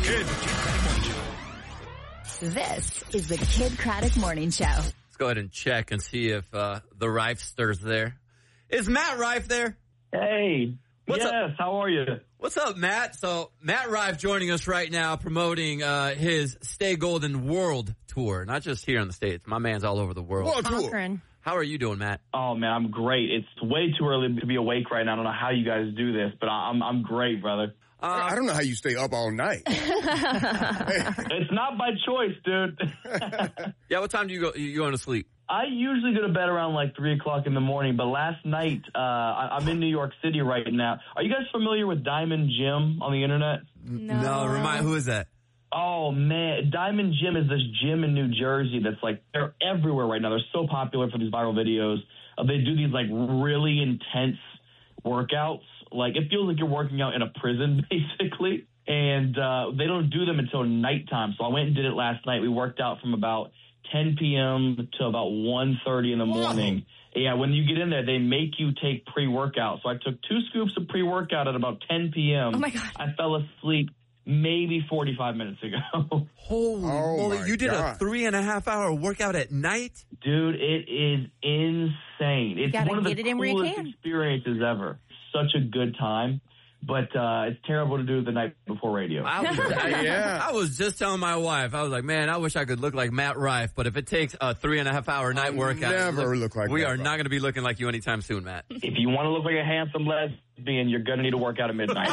Kid Craddock Morning Show. This is the Kid Craddock Morning Show. Let's go ahead and check and see if the Rifester's there. Is Matt Rife there? Hey. What's yes, up? How are you? What's up, Matt? So Matt Rife joining us right now promoting his Stay Golden World Tour. Not just here in the States. My man's all over the world. World Tour. How are you doing, Matt? Oh, man, I'm great. It's way too early to be awake right now. I don't know how you guys do this, but I'm great, brother. I don't know how you stay up all night. It's not by choice, dude. Yeah, what time do you going to sleep? I usually go to bed around like 3 o'clock in the morning, but last night, I'm in New York City right now. Are you guys familiar with Diamond Gym on the internet? No, who is that? Oh, man. Diamond Gym is this gym in New Jersey that's like, they're everywhere right now. They're so popular for these viral videos. They do these like really intense workouts. Like, it feels like you're working out in a prison, basically. And they don't do them until nighttime. So I went and did it last night. We worked out from about 10 p.m. to about 1:30 in the morning. Yeah, when you get in there, they make you take pre-workout. So I took 2 scoops of pre-workout at about 10 p.m. Oh, my God. I fell asleep maybe 45 minutes ago. Holy moly. You did a 3.5 hour workout at night? Dude, it is insane. It's one of the coolest experiences ever. Such a good time. But it's terrible to do the night before radio. I was just telling my wife, I was like, man, I wish I could look like Matt Rife, but if it takes a 3.5 hour night workout, never look like we Matt are Rife. not going to be looking like you anytime soon, Matt. If you want to look like a handsome lesbian, you're going to need to work out at midnight.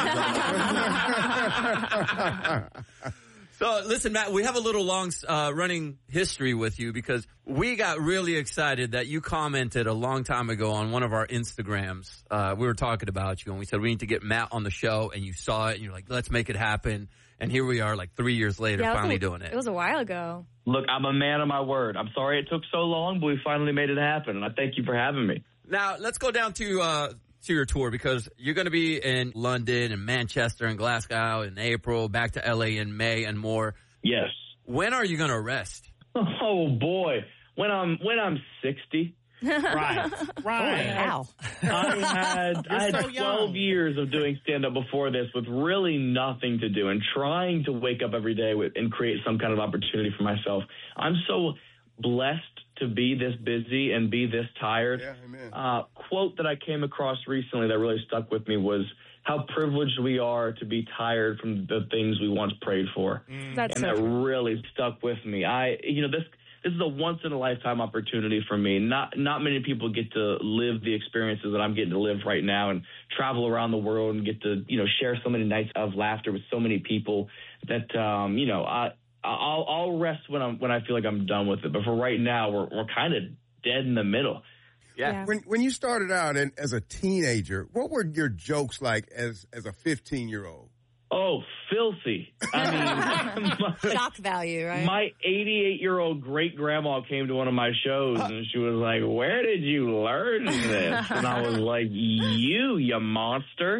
So, listen, Matt, we have a little long running history with you because we got really excited that you commented a long time ago on one of our Instagrams. We were talking about you, and we said we need to get Matt on the show, and you saw it, and you're like, let's make it happen. And here we are, like 3 years later, finally doing it. It was a while ago. Look, I'm a man of my word. I'm sorry it took so long, but we finally made it happen, and I thank you for having me. Now, let's go down to your tour because you're going to be in London and Manchester and Glasgow in April, back to LA in May and more. Yes. When are you going to rest? Oh boy, when I'm 60. Right. Wow. I had 12 years of doing stand-up before this with really nothing to do and trying to wake up every day and create some kind of opportunity for myself. I'm so blessed to be this busy and be this tired. Yeah, amen. Quote that I came across recently that really stuck with me was how privileged we are to be tired from the things we once prayed for. That's That really stuck with me. This is a once in a lifetime opportunity for me. Not many people get to live the experiences that I'm getting to live right now and travel around the world and get to, share so many nights of laughter with so many people that, I'll rest when I feel like I'm done with it. But for right now, we're kind of dead in the middle. Yeah. When you started out as a teenager, what were your jokes like as a 15-year-old? Oh, filthy. I mean, shock value, right? My 88-year-old great-grandma came to one of my shows, and she was like, where did you learn this? And I was like, you monster.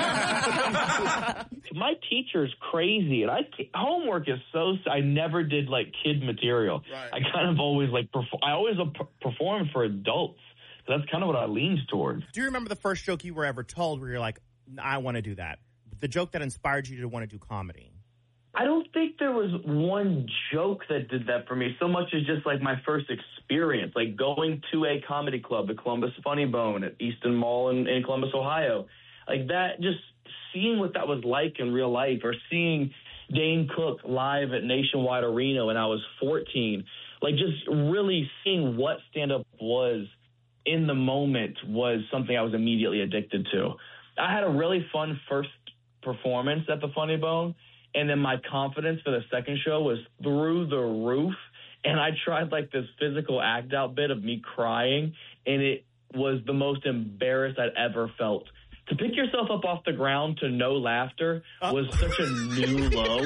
My teacher's crazy, and homework is I never did, kid material. Right. I kind of always, performed for adults. So that's kind of what I leaned towards. Do you remember the first joke you were ever told where you're like, I want to do that? The joke that inspired you to want to do comedy? I don't think there was one joke that did that for me so much as just my first experience, going to a comedy club, the Columbus Funny Bone at Easton Mall in Columbus, Ohio. That, just seeing what that was like in real life, or seeing Dane Cook live at Nationwide Arena when I was 14. Just really seeing what stand-up was in the moment was something I was immediately addicted to. I had a really fun first performance at the Funny Bone, and then my confidence for the second show was through the roof, and I tried this physical act out bit of me crying, and it was the most embarrassed I'd ever felt. To pick yourself up off the ground to no laughter was such a new low.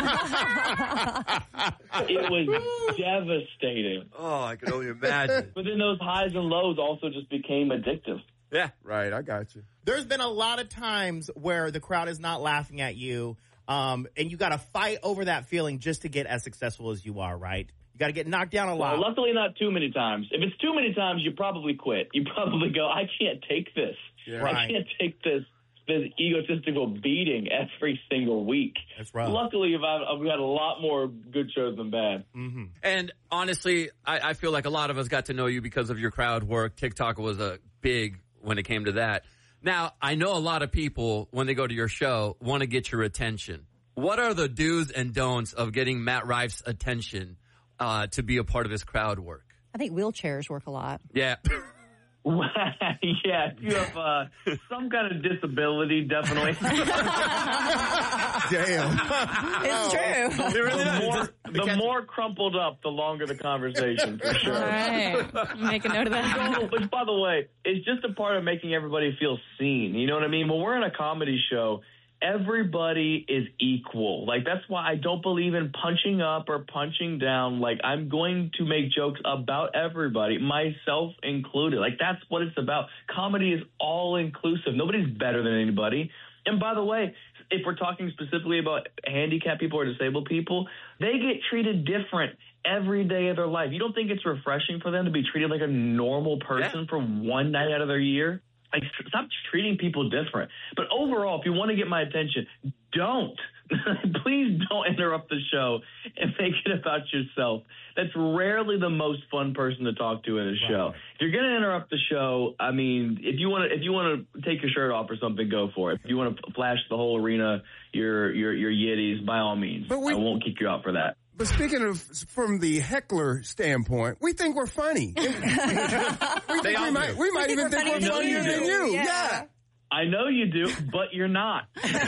It was devastating. Oh, I can only imagine. But then those highs and lows also just became addictive. Yeah. Right, I got you. There's been a lot of times where the crowd is not laughing at you, and you got to fight over that feeling just to get as successful as you are, right? You got to get knocked down a lot. Well, luckily not too many times. If it's too many times, you probably quit. You probably go, I can't take this. Yeah. I can't take this this egotistical beating every single week. That's right. Luckily, we've had a lot more good shows than bad. Mm-hmm. And honestly, I feel like a lot of us got to know you because of your crowd work. TikTok was a big when it came to that. Now, I know a lot of people, when they go to your show, want to get your attention. What are the do's and don'ts of getting Matt Rife's attention to be a part of his crowd work? I think wheelchairs work a lot. Yeah. Yeah, if you have some kind of disability, definitely. Damn. It's true. The more crumpled up, the longer the conversation, for sure. All right. Make a note of that. Which, by the way, is just a part of making everybody feel seen. You know what I mean? When we're in a comedy show, everybody is equal. Like, that's why I don't believe in punching up or punching down. Like, I'm going to make jokes about everybody, myself included. Like, that's what it's about. Comedy is all inclusive. Nobody's better than anybody. And by the way, if we're talking specifically about handicapped people or disabled people, they get treated different every day of their life. You don't think it's refreshing for them to be treated like a normal person for one night out of their year? Like, stop treating people different. But overall, if you want to get my attention, don't. Please don't interrupt the show and make it about yourself. That's rarely the most fun person to talk to in a show. If you're going to interrupt the show, I mean, if you want to take your shirt off or something, go for it. If you want to flash the whole arena, your yitties, by all means. I won't kick you out for that. But speaking of, from the heckler standpoint, we think we're funny. we might even think we're funnier than you. Yeah. I know you do, but you're not.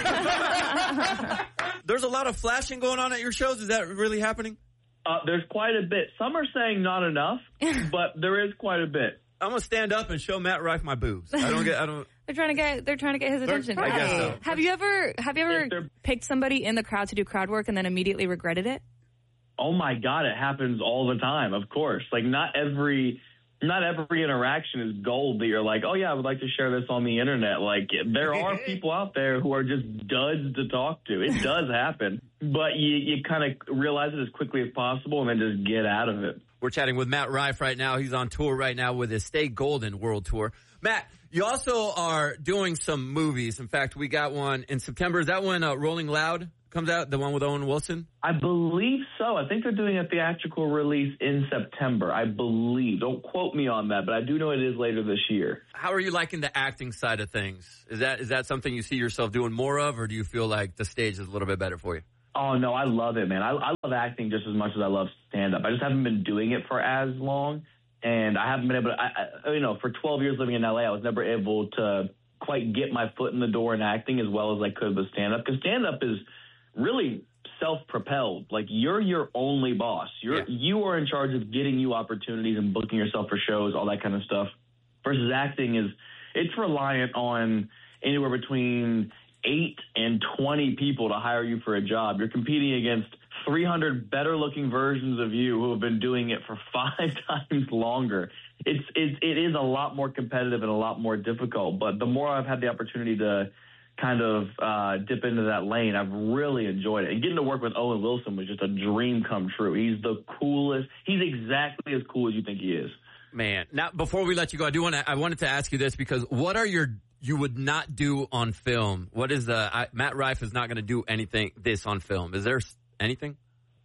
There's a lot of flashing going on at your shows. Is that really happening? There's quite a bit. Some are saying not enough, but there is quite a bit. I'm gonna stand up and show Matt Rife my boobs. I don't. They're trying to get his attention. I guess so. Have you ever picked somebody in the crowd to do crowd work and then immediately regretted it? Oh my God, it happens all the time. Of course, like not every interaction is gold that you're like, oh yeah, I would like to share this on the internet. Like, there are people out there who are just duds to talk to. It does happen, but you kind of realize it as quickly as possible and then just get out of it. We're chatting with Matt Rife right now. He's on tour right now with his Stay Golden World Tour. Matt, you also are doing some movies. In fact, we got one in September. Is that when Rolling Loud comes out, the one with Owen Wilson? I believe so. I think they're doing a theatrical release in September, I believe. Don't quote me on that, but I do know it is later this year. How are you liking the acting side of things? Is that something you see yourself doing more of, or do you feel like the stage is a little bit better for you? Oh, no, I love it, man. I love acting just as much as I love stand-up. I just haven't been doing it for as long, and I haven't been able to, for 12 years living in L.A., I was never able to quite get my foot in the door in acting as well as I could with stand-up, because stand-up is really self-propelled. Like, you're your only boss. You are in charge of getting you opportunities and booking yourself for shows, all that kind of stuff. Versus acting it's reliant on anywhere between 8 and 20 people to hire you for a job. You're competing against 300 better-looking versions of you who have been doing it for 5 times longer. It is a lot more competitive and a lot more difficult. But the more I've had the opportunity to kind of dip into that lane, I've really enjoyed it. And getting to work with Owen Wilson was just a dream come true. He's the coolest. He's exactly as cool as you think he is. Man, now before we let you go, I wanted to ask you this, because what are you would not do on film? What is Matt Rife is not going to do anything this on film? Is there anything?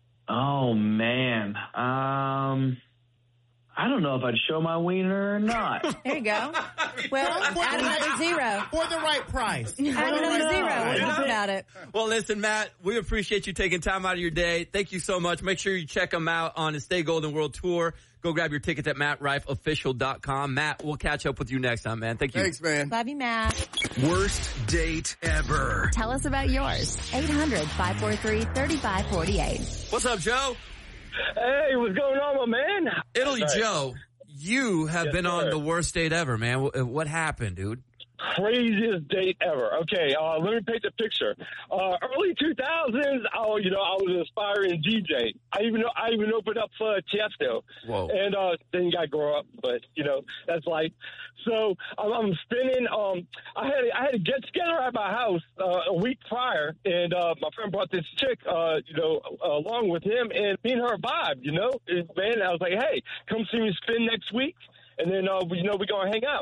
Oh man, I don't know if I'd show my wiener or not. There you go. Well, add another zero. For the right price. Add another zero. We'll talk about it. Well, listen, Matt, we appreciate you taking time out of your day. Thank you so much. Make sure you check him out on his Stay Golden World Tour. Go grab your tickets at MattRifeOfficial.com. Matt, we'll catch up with you next time, man. Thank you. Thanks, man. Love you, Matt. Worst date ever. Tell us about yours. 800-543-3548. What's up, Joe? Hey, what's going on, my man? Italy Joe, you have been on the worst date ever, man. What happened, dude? Craziest date ever. Okay, let me paint the picture. Early 2000s, I was an aspiring DJ. I even opened up for Tiesto. Whoa. And then you got to grow up, but that's life. So I'm spinning. I had a get together at my house a week prior, and my friend brought this chick, along with him, and me and her vibe. Man, I was like, hey, come see me spin next week, and then we're gonna hang out.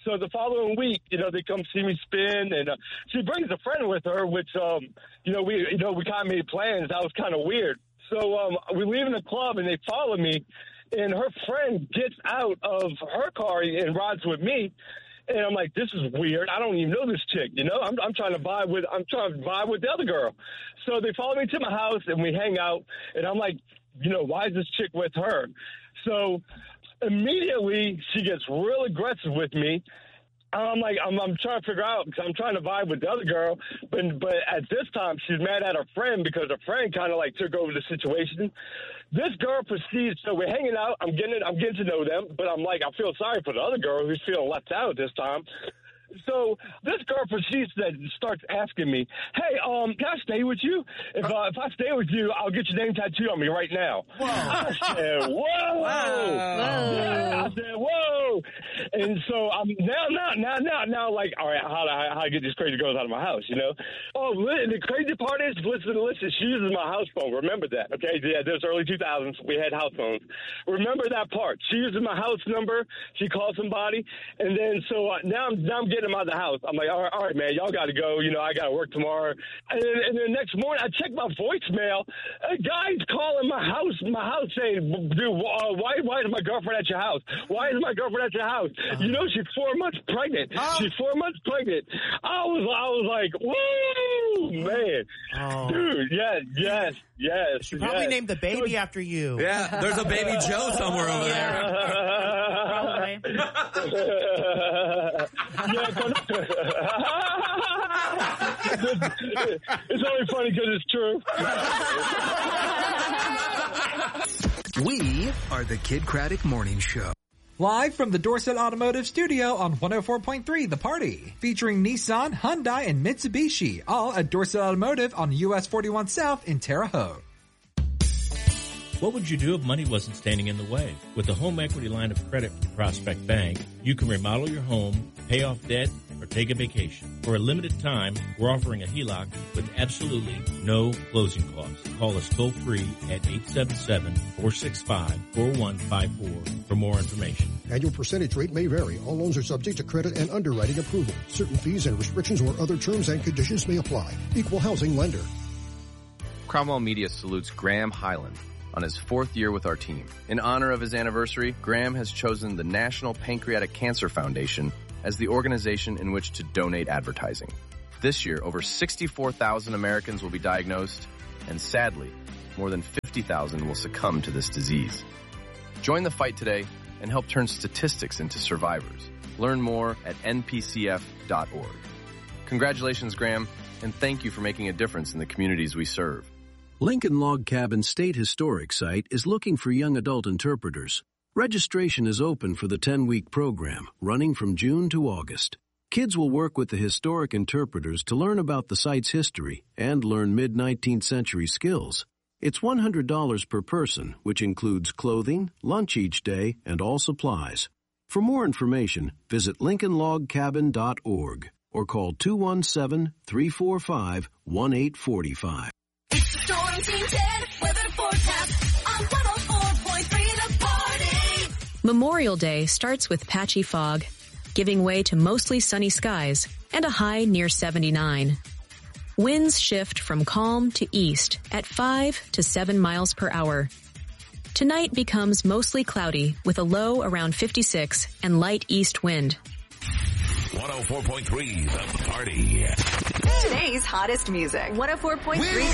So the following week, they come see me spin, and she brings a friend with her, which, we kind of made plans. That was kind of weird. So we leave in the club, and they follow me, and her friend gets out of her car and rides with me. And I'm like, this is weird. I don't even know this chick. I'm trying to vibe with the other girl. So they follow me to my house, and we hang out. And I'm like, why is this chick with her? So immediately she gets real aggressive with me. I'm like, I'm trying to figure out, because I'm trying to vibe with the other girl, but at this time she's mad at her friend because her friend kind of like took over the situation. This girl proceeds, so we're hanging out. I'm getting to know them, but I'm like, I feel sorry for the other girl who's feeling left out this time. So this girl proceeds to starts asking me, hey, can I stay with you? If I stay with you, I'll get your name tattooed on me right now. Whoa. I said, whoa. Wow. Yeah, I said, whoa. And so I'm now like, all right, how do I get these crazy girls out of my house, Oh, the crazy part is, listen, she uses my house phone. Remember that, okay? Yeah, there's early 2000s. We had house phones. Remember that part. She uses my house number. She calls somebody. And then so now I'm getting him out of the house. I'm like, all right, man, y'all got to go. I got to work tomorrow. And then the next morning, I check my voicemail. A guy's calling my house saying, dude, why is my girlfriend at your house? Why is my girlfriend at your house? She's 4 months pregnant. She's 4 months pregnant. I was like, woo, man. Oh. Dude, yes. She probably named the baby after you. Yeah, there's a baby Joe somewhere over there. Probably. It's only funny because it's true. We are the Kid Craddock Morning Show. Live from the Dorset Automotive Studio on 104.3 The Party. Featuring Nissan, Hyundai, and Mitsubishi. All at Dorset Automotive on US 41 South in Terre Haute. What would you do if money wasn't standing in the way? With a home equity line of credit from Prospect Bank, you can remodel your home, pay off debt, or take a vacation. For a limited time, we're offering a HELOC with absolutely no closing costs. Call us toll-free at 877-465-4154 for more information. Annual percentage rate may vary. All loans are subject to credit and underwriting approval. Certain fees and restrictions or other terms and conditions may apply. Equal housing lender. Cromwell Media salutes Graham Highland on his 4th year with our team. In honor of his anniversary, Graham has chosen the National Pancreatic Cancer Foundation as the organization in which to donate advertising. This year, over 64,000 Americans will be diagnosed, and sadly, more than 50,000 will succumb to this disease. Join the fight today and help turn statistics into survivors. Learn more at npcf.org. Congratulations, Graham, and thank you for making a difference in the communities we serve. Lincoln Log Cabin State Historic Site is looking for young adult interpreters. Registration is open for the 10-week program, running from June to August. Kids will work with the historic interpreters to learn about the site's history and learn mid-19th century skills. It's $100 per person, which includes clothing, lunch each day, and all supplies. For more information, visit lincolnlogcabin.org or call 217-345-1845. Storm Team 10 weather forecast on 104.3 The Party. Memorial Day starts with patchy fog, giving way to mostly sunny skies and a high near 79. Winds shift from calm to east at 5 to 7 miles per hour. Tonight becomes mostly cloudy with a low around 56 and light east wind. 104.3 The Party. Today's hottest music. 104.3